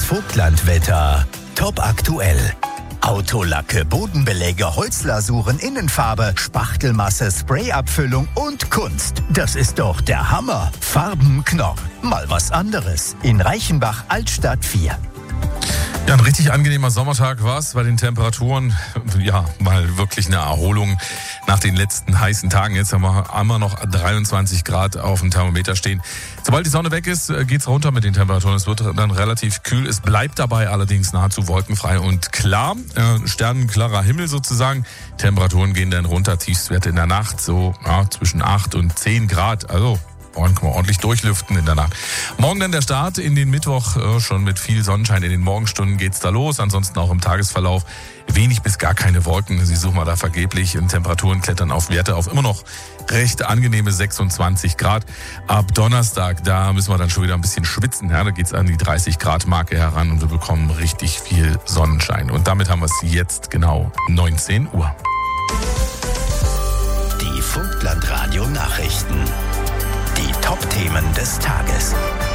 Vogtlandwetter. Top aktuell. Autolacke, Bodenbeläge, Holzlasuren, Innenfarbe, Spachtelmasse, Sprayabfüllung und Kunst. Das ist doch der Hammer. Farbenknorr. Mal was anderes. In Reichenbach, Altstadt 4. Ja, ein richtig angenehmer Sommertag war es bei den Temperaturen. Ja, mal wirklich eine Erholung nach den letzten heißen Tagen. Jetzt haben wir immer noch 23 Grad auf dem Thermometer stehen. Sobald die Sonne weg ist, geht's runter mit den Temperaturen. Es wird dann relativ kühl. Es bleibt dabei allerdings nahezu wolkenfrei und klar. Sternenklarer Himmel sozusagen. Temperaturen gehen dann runter. Tiefstwerte in der Nacht so zwischen 8 und 10 Grad. Also kann man ordentlich durchlüften in der Nacht. Morgen dann der Start in den Mittwoch, schon mit viel Sonnenschein. In den Morgenstunden geht's da los. Ansonsten auch im Tagesverlauf wenig bis gar keine Wolken. Sie suchen mal da vergeblich. Und Temperaturen klettern auf Werte auf immer noch recht angenehme 26 Grad. Ab Donnerstag, da müssen wir dann schon wieder ein bisschen schwitzen. Ja, da geht's an die 30 Grad Marke heran und wir bekommen richtig viel Sonnenschein. Und damit haben wir es jetzt genau 19 Uhr. Die Vogtlandradio Nachrichten. Die Top-Themen des Tages.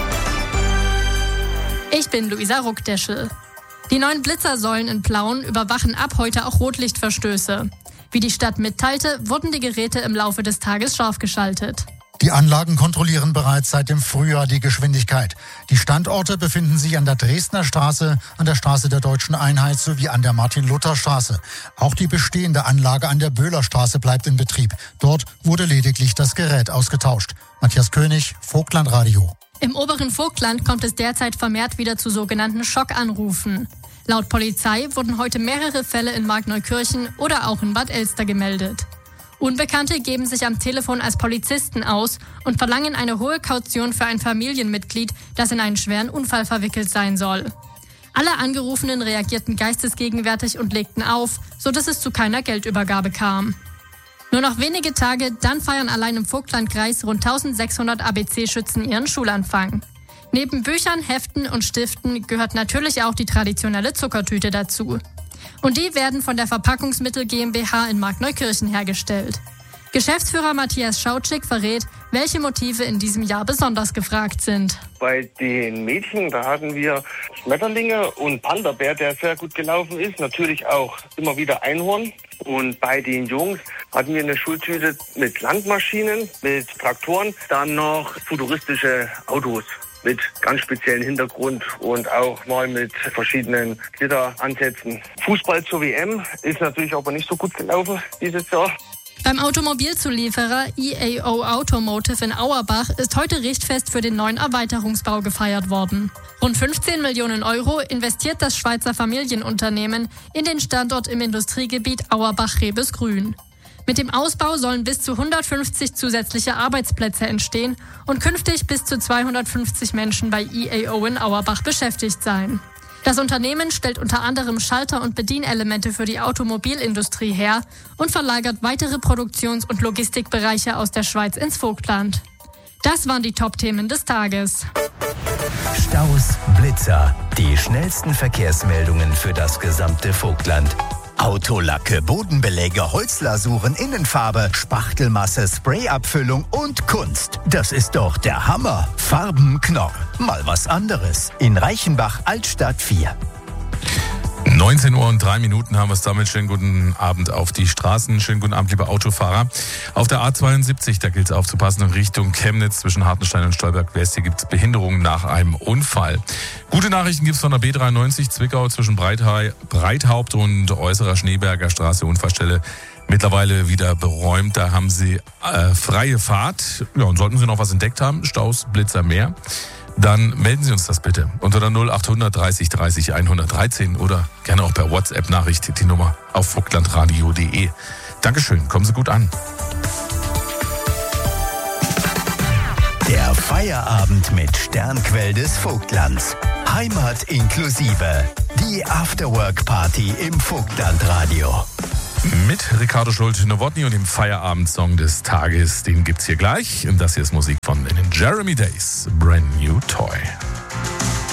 Ich bin Luisa Ruckdeschel. Die neuen Blitzersäulen in Plauen überwachen ab heute auch Rotlichtverstöße. Wie die Stadt mitteilte, wurden die Geräte im Laufe des Tages scharf geschaltet. Die Anlagen kontrollieren bereits seit dem Frühjahr die Geschwindigkeit. Die Standorte befinden sich an der Dresdner Straße, an der Straße der Deutschen Einheit sowie an der Martin-Luther-Straße. Auch die bestehende Anlage an der Böhlerstraße bleibt in Betrieb. Dort wurde lediglich das Gerät ausgetauscht. Matthias König, Vogtlandradio. Im oberen Vogtland kommt es derzeit vermehrt wieder zu sogenannten Schockanrufen. Laut Polizei wurden heute mehrere Fälle in Markneukirchen oder auch in Bad Elster gemeldet. Unbekannte geben sich am Telefon als Polizisten aus und verlangen eine hohe Kaution für ein Familienmitglied, das in einen schweren Unfall verwickelt sein soll. Alle Angerufenen reagierten geistesgegenwärtig und legten auf, sodass es zu keiner Geldübergabe kam. Nur noch wenige Tage, dann feiern allein im Vogtlandkreis rund 1600 ABC-Schützen ihren Schulanfang. Neben Büchern, Heften und Stiften gehört natürlich auch die traditionelle Zuckertüte dazu. Und die werden von der Verpackungsmittel GmbH in Markneukirchen hergestellt. Geschäftsführer Matthias Schautschik verrät, welche Motive in diesem Jahr besonders gefragt sind. Bei den Mädchen, da hatten wir Schmetterlinge und Panda-Bär, der sehr gut gelaufen ist. Natürlich auch immer wieder Einhorn. Und bei den Jungs hatten wir eine Schultüte mit Landmaschinen, mit Traktoren, dann noch futuristische Autos mit ganz speziellen Hintergrund und auch mal mit verschiedenen Glitteransätzen. Fußball zur WM ist natürlich aber nicht so gut gelaufen dieses Jahr. Beim Automobilzulieferer EAO Automotive in Auerbach ist heute Richtfest für den neuen Erweiterungsbau gefeiert worden. Rund 15 Millionen Euro investiert das Schweizer Familienunternehmen in den Standort im Industriegebiet Auerbach-Rebesgrün. Mit dem Ausbau sollen bis zu 150 zusätzliche Arbeitsplätze entstehen und künftig bis zu 250 Menschen bei EAO in Auerbach beschäftigt sein. Das Unternehmen stellt unter anderem Schalter- und Bedienelemente für die Automobilindustrie her und verlagert weitere Produktions- und Logistikbereiche aus der Schweiz ins Vogtland. Das waren die Top-Themen des Tages. Staus, Blitzer, die schnellsten Verkehrsmeldungen für das gesamte Vogtland. Autolacke, Bodenbeläge, Holzlasuren, Innenfarbe, Spachtelmasse, Sprayabfüllung und Kunst. Das ist doch der Hammer. Farbenknorr. Mal was anderes. In Reichenbach, Altstadt 4. 19 Uhr und 3 Minuten haben wir es damit. Schönen guten Abend auf die Straßen. Schönen guten Abend, liebe Autofahrer. Auf der A72, da gilt es aufzupassen, in Richtung Chemnitz zwischen Hartenstein und Stolberg-West. Hier gibt es Behinderungen nach einem Unfall. Gute Nachrichten gibt es von der B93 Zwickau zwischen Breithaupt und Äußerer Schneeberger Straße. Unfallstelle mittlerweile wieder beräumt. Da haben Sie freie Fahrt. Ja, und sollten Sie noch was entdeckt haben, Staus, Blitzer, mehr, dann melden Sie uns das bitte unter der 0800 30 30 113 oder gerne auch per WhatsApp-Nachricht die Nummer auf vogtlandradio.de. Dankeschön, kommen Sie gut an. Der Feierabend mit Sternquell des Vogtlands. Heimat inklusive. Die Afterwork-Party im Vogtlandradio. Mit Ricardo Schulte-Nowotny und dem Feierabendsong des Tages. Den gibt's hier gleich. Und das hier ist Musik von den Jeremy Days. Brand New Toy.